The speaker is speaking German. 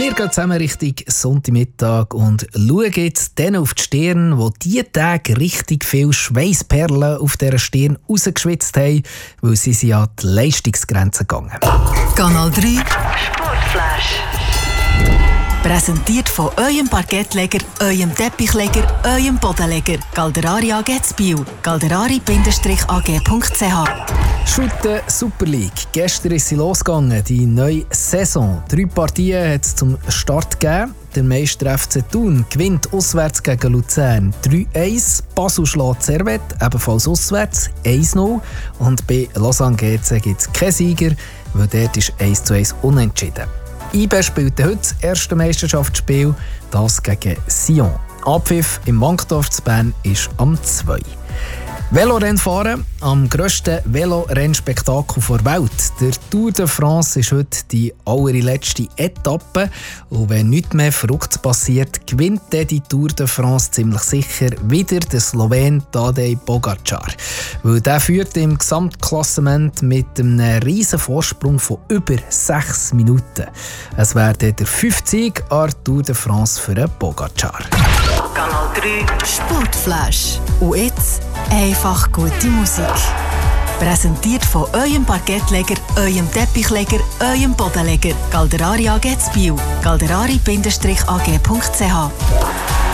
Wir gehen zusammen Richtung Sonntagmittag und schauen jetzt dann auf die Stirn, die diese Tage richtig viel Schweissperlen auf dieser Stirn rausgeschwitzt haben, weil sie sind an die Leistungsgrenze gegangen. Kanal 3 Sportflash. Präsentiert von eurem Parkettleger, eurem Teppichleger, eurem Bodenleger. Galderari AG Biel. galderari-ag.ch. Shooten Super League. Gestern ist sie losgegangen, die neue Saison. 3 Partien hat es zum Start gegeben. Der Meister FC Thun gewinnt auswärts gegen Luzern 3-1. Basel schlägt Servette, ebenfalls auswärts 1-0. Und bei Lausanne GC gibt es keinen Sieger, weil dort ist 1-1 unentschieden. IB spielt heute das erste Meisterschaftsspiel, das gegen Sion. Abpfiff im Wankdorf zu Bern ist am 2. Velorennfahren am grössten Velorennspektakel der Welt. Der Tour de France ist heute die allerletzte Etappe. Und wenn nichts mehr Verrücktes passiert, gewinnt die Tour de France ziemlich sicher wieder der Slowen Tadej Pogačar. Weil der führt im Gesamtklassement mit einem riesen Vorsprung von über 6 Minuten. Es wäre der 50 an der Tour de France für Pogačar. Kanal 3 Sportflash. Und jetzt einfach gute Musik. Präsentiert von eurem Parkettleger, eurem Teppichleger, eurem Bodenleger. Galderari AG Biel. galderari-ag.ch.